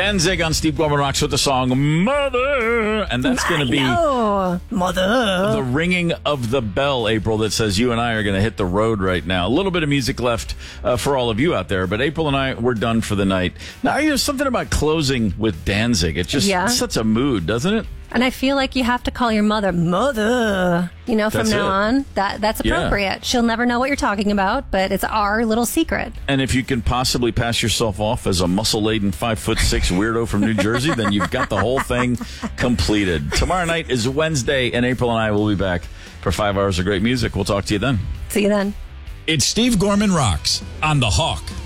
Danzig on Steve Gorman Rocks with the song Mother. And that's going to be Mother. the ringing of the bell, April, that says you and I are going to hit the road right now. A little bit of music left for all of you out there, but April and I, we're done for the night. Now, there's something about closing with Danzig. It just sets a mood, doesn't it? And I feel like you have to call your mother, Mother, from now on. That's appropriate. Yeah. She'll never know what you're talking about, but it's our little secret. And if you can possibly pass yourself off as a muscle-laden 5'6" weirdo from New Jersey, then you've got the whole thing completed. Tomorrow night is Wednesday, and April and I will be back for 5 hours of great music. We'll talk to you then. See you then. It's Steve Gorman Rocks on The Hawk.